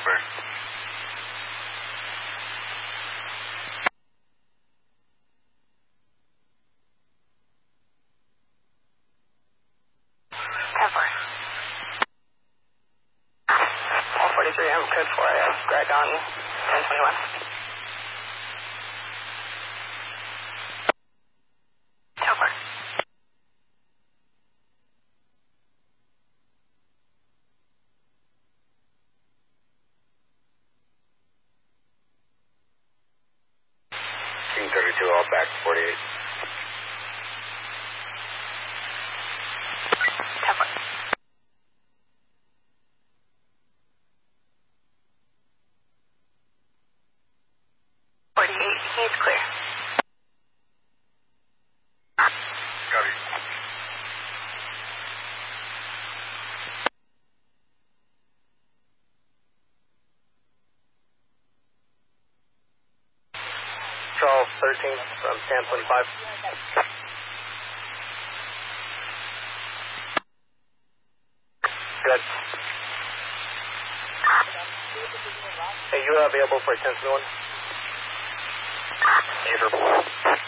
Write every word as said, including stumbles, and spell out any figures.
Over. ten four. one forty-three, I'm code four, uh, Greg on ten twenty-one. ten four. Team thirty-two, all back, forty-eight. ten four. forty-eight, he's clear. Copy. Charles thirteen from ten twenty-five. Good. Hey, you are available for ten twenty-one? Either.